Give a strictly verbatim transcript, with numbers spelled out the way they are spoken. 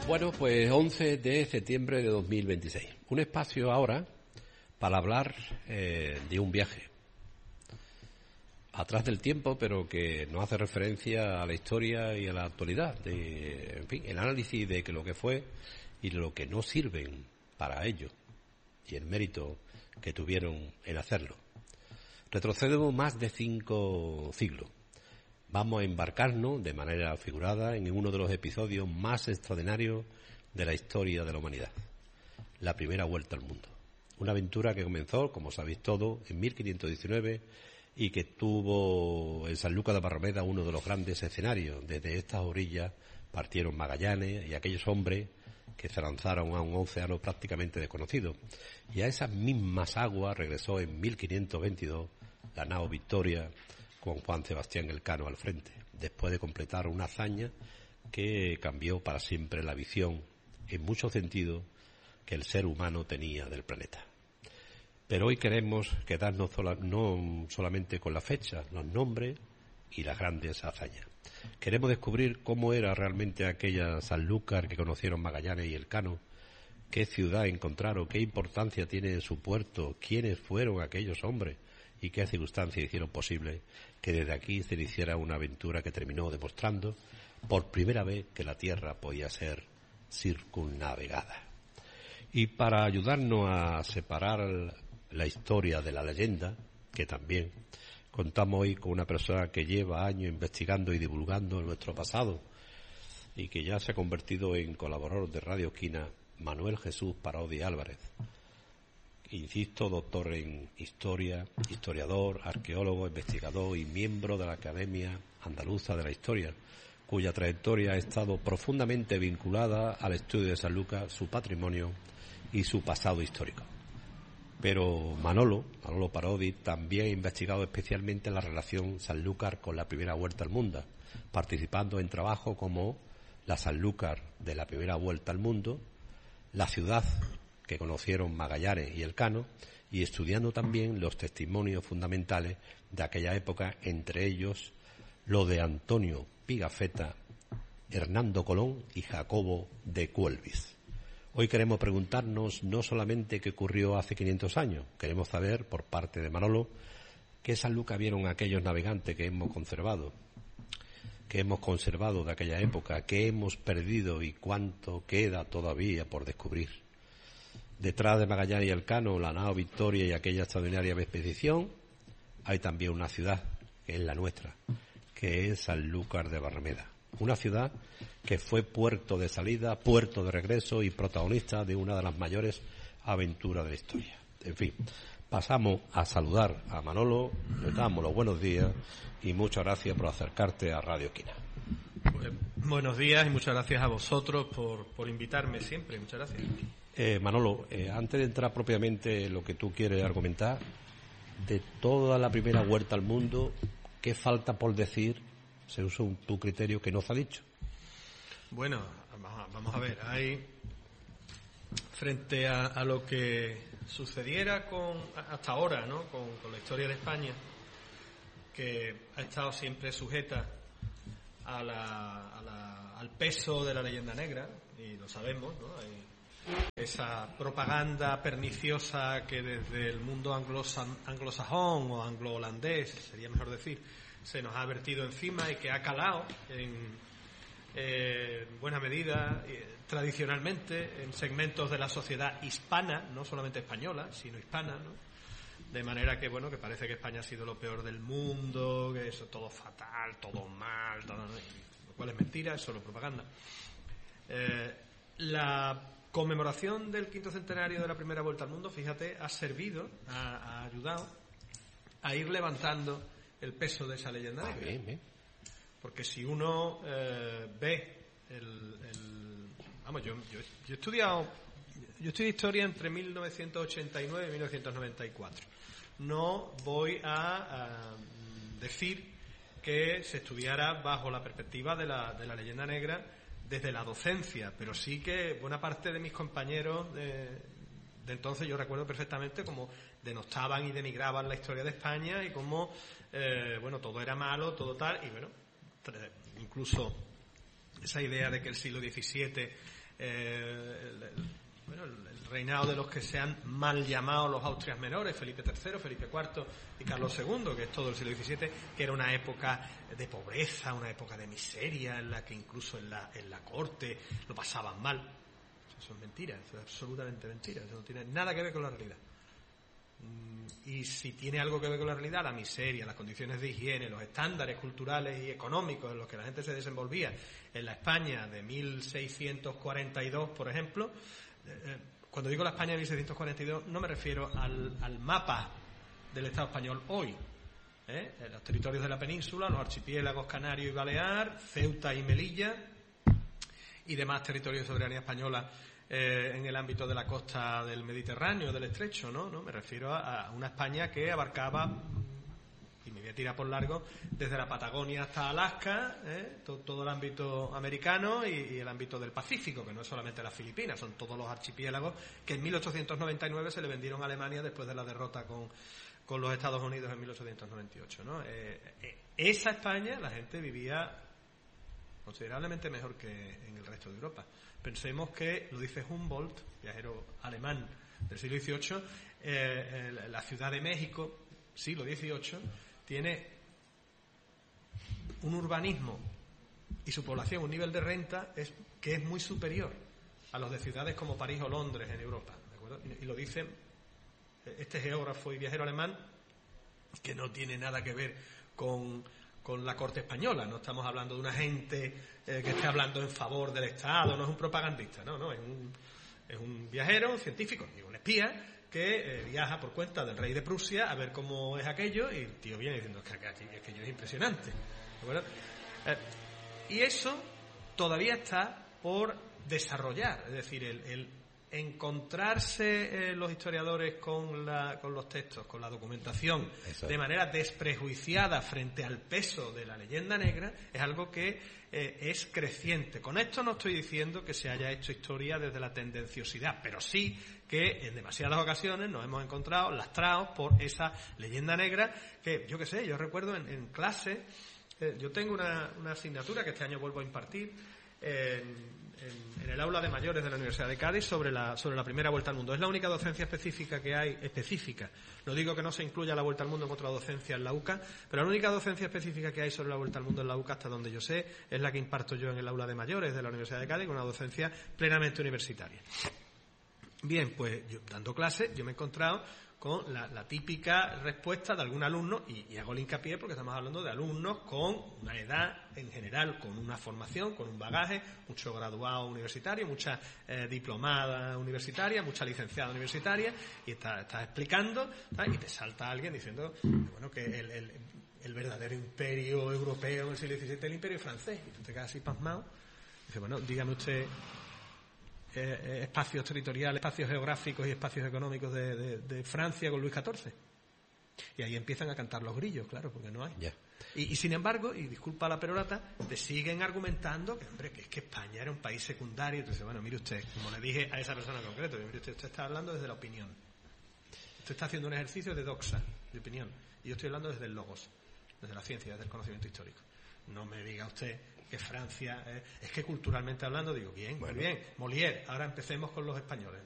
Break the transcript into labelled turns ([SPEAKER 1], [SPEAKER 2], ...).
[SPEAKER 1] Bueno, pues once de septiembre de dos mil veintiséis. Un espacio ahora para hablar eh, de un viaje atrás del tiempo, pero que nos hace referencia a la historia y a la actualidad, de, en fin, el análisis de que lo que fue y lo que no sirven para ello y el mérito que tuvieron en hacerlo. Retrocedemos más de cinco siglos. Vamos a embarcarnos de manera figurada en uno de los episodios más extraordinarios de la historia de la humanidad, la primera vuelta al mundo. Una aventura que comenzó, como sabéis todos, en mil quinientos diecinueve y que tuvo en Sanlúcar de Barrameda uno de los grandes escenarios. Desde estas orillas partieron Magallanes y aquellos hombres que se lanzaron a un océano prácticamente desconocido. Y a esas mismas aguas regresó en mil quinientos veintidós la nao Victoria con Juan Sebastián Elcano al frente, después de completar una hazaña que cambió para siempre la visión, en muchos sentidos, que el ser humano tenía del planeta. Pero hoy queremos quedarnos sola, no solamente con la fecha, los nombres y las grandes hazañas. Queremos descubrir cómo era realmente aquella Sanlúcar que conocieron Magallanes y Elcano, qué ciudad encontraron, qué importancia tiene en su puerto, quiénes fueron aquellos hombres y qué circunstancias hicieron posible que desde aquí se iniciara una aventura que terminó demostrando por primera vez que la Tierra podía ser circunnavegada. Y para ayudarnos a separar la historia de la leyenda, que también contamos hoy con una persona que lleva años investigando y divulgando nuestro pasado y que ya se ha convertido en colaborador de Radio Esquina, Manuel Jesús Parodi Álvarez. Insisto, doctor en historia, historiador, arqueólogo, investigador y miembro de la Academia Andaluza de la Historia, cuya trayectoria ha estado profundamente vinculada al estudio de Sanlúcar, su patrimonio y su pasado histórico. Pero Manolo, Manolo Parodi, también ha investigado especialmente la relación Sanlúcar con la primera vuelta al mundo, participando en trabajos como la Sanlúcar de la primera vuelta al mundo, la ciudad que conocieron Magallanes y Elcano, y estudiando también los testimonios fundamentales de aquella época, entre ellos lo de Antonio Pigafetta, Hernando Colón y Jacobo de Cuelvis. Hoy queremos preguntarnos no solamente qué ocurrió hace quinientos años, queremos saber, por parte de Manolo, qué Sanlúcar vieron aquellos navegantes que hemos conservado, que hemos conservado de aquella época, qué hemos perdido y cuánto queda todavía por descubrir. Detrás de Magallanes y Elcano, la nao Victoria y aquella extraordinaria expedición, hay también una ciudad, que es la nuestra, que es Sanlúcar de Barrameda. Una ciudad que fue puerto de salida, puerto de regreso y protagonista de una de las mayores aventuras de la historia. En fin, pasamos a saludar a Manolo, le damos los buenos días y muchas gracias por acercarte a Radio Esquina.
[SPEAKER 2] Pues, buenos días y muchas gracias a vosotros por, por invitarme siempre. Muchas gracias.
[SPEAKER 1] Eh, Manolo, eh, antes de entrar propiamente en lo que tú quieres argumentar, de toda la primera vuelta al mundo, ¿qué falta por decir, se usa un, tu criterio, que no se ha dicho?
[SPEAKER 2] Bueno, vamos a ver, hay, frente a, a lo que sucediera con hasta ahora, ¿no?, con, con la historia de España, que ha estado siempre sujeta a la, a la, al peso de la leyenda negra, y lo sabemos, ¿no? Hay esa propaganda perniciosa que desde el mundo anglosajón o anglo-holandés, sería mejor decir, se nos ha vertido encima y que ha calado en eh, buena medida, eh, tradicionalmente, en segmentos de la sociedad hispana, no solamente española, sino hispana, ¿no? De manera que, bueno, que parece que España ha sido lo peor del mundo, que eso todo fatal, todo mal, todo, ¿no? Lo cual es mentira, es solo propaganda. Eh, la conmemoración del quinto centenario de la primera vuelta al mundo, fíjate, ha servido, ha, ha ayudado a ir levantando el peso de esa leyenda negra.
[SPEAKER 1] Bien, bien.
[SPEAKER 2] Porque si uno eh, ve el, el vamos, yo, yo, yo he estudiado yo estudié historia entre mil novecientos ochenta y nueve y mil novecientos noventa y cuatro. No voy a, a decir que se estudiara bajo la perspectiva de la, de la leyenda negra desde la docencia, pero sí que buena parte de mis compañeros de, de entonces, yo recuerdo perfectamente cómo denostaban y denigraban la historia de España y cómo, eh, bueno, todo era malo, todo tal, y bueno, incluso esa idea de que el siglo diecisiete eh, el, el, bueno, el, el reinado de los que se han mal llamado los Austrias menores, Felipe tercero, Felipe cuarto y Carlos segundo, que es todo el siglo diecisiete, que era una época de pobreza, una época de miseria, en la que incluso en la, en la corte lo pasaban mal. Eso es mentira, eso es absolutamente mentira, eso no tiene nada que ver con la realidad. Y si tiene algo que ver con la realidad, la miseria, las condiciones de higiene, los estándares culturales y económicos en los que la gente se desenvolvía en la España de mil seiscientos cuarenta y dos, por ejemplo. Eh, cuando digo la España de mil seiscientos cuarenta y dos, no me refiero al, al mapa del Estado español hoy. ¿eh? Los territorios de la península, los archipiélagos Canario y Balear, Ceuta y Melilla y demás territorios de soberanía española eh, en el ámbito de la costa del Mediterráneo, del Estrecho, ¿no? ¿no? Me refiero a, a una España que abarcaba, y me voy a tirar por largo, desde la Patagonia hasta Alaska, ¿eh? todo, todo el ámbito americano y, y el ámbito del Pacífico, que no es solamente las Filipinas, son todos los archipiélagos que en mil ochocientos noventa y nueve se le vendieron a Alemania después de la derrota con, con los Estados Unidos en mil ochocientos noventa y ocho, ¿no? Eh, eh, esa España la gente vivía considerablemente mejor que en el resto de Europa. Pensemos que, lo dice Humboldt, viajero alemán del siglo dieciocho, eh, eh, la Ciudad de México, siglo dieciocho, tiene un urbanismo y su población, un nivel de renta es, que es muy superior a los de ciudades como París o Londres en Europa, ¿de acuerdo? Y, y lo dice este geógrafo y viajero alemán, que no tiene nada que ver con, con la corte española. No estamos hablando de una gente eh, que esté hablando en favor del Estado, no es un propagandista, no, no, es un, es un viajero, un científico, y un espía que eh, viaja por cuenta del rey de Prusia a ver cómo es aquello, y el tío viene diciendo que aquello es impresionante. ¿De eh, y eso todavía está por desarrollar, es decir, el, el encontrarse eh, los historiadores con, la, con los textos, con la documentación, Exacto. de manera desprejuiciada frente al peso de la leyenda negra, es algo que eh, es creciente. Con esto no estoy diciendo que se haya hecho historia desde la tendenciosidad, pero sí que en demasiadas ocasiones nos hemos encontrado lastrados por esa leyenda negra que, yo qué sé, yo recuerdo en, en clase, eh, yo tengo una, una asignatura que este año vuelvo a impartir en, en, en el aula de mayores de la Universidad de Cádiz sobre la, sobre la primera vuelta al mundo. Es la única docencia específica que hay, específica. No digo que no se incluya la vuelta al mundo en otra docencia en la U C A, pero la única docencia específica que hay sobre la vuelta al mundo en la U C A, hasta donde yo sé, es la que imparto yo en el aula de mayores de la Universidad de Cádiz, una docencia plenamente universitaria. Bien, pues yo, dando clases, yo me he encontrado con la, la típica respuesta de algún alumno, y, y hago el hincapié porque estamos hablando de alumnos con una edad en general, con una formación, con un bagaje, mucho graduado universitario, mucha eh, diplomada universitaria, mucha licenciada universitaria, y estás está explicando, ¿sabes? Y te salta alguien diciendo bueno que el, el, el verdadero imperio europeo en el siglo diecisiete es el imperio francés, y tú te quedas así pasmado, y dices, bueno, dígame usted Eh, espacios territoriales, espacios geográficos y espacios económicos de, de, de Francia con Luis catorce. Y ahí empiezan a cantar los grillos, claro, porque no hay. Yeah. Y, y sin embargo, y disculpa la perorata, te siguen argumentando que, hombre, que es que España era un país secundario. Entonces, bueno, mire usted, como le dije a esa persona en concreto, mire usted, usted está hablando desde la opinión. Usted está haciendo un ejercicio de doxa, de opinión. Y yo estoy hablando desde el logos, desde la ciencia, desde el conocimiento histórico. No me diga usted que Francia, eh, es que culturalmente hablando, digo, bien, bueno. muy bien, Molière, ahora empecemos con los españoles.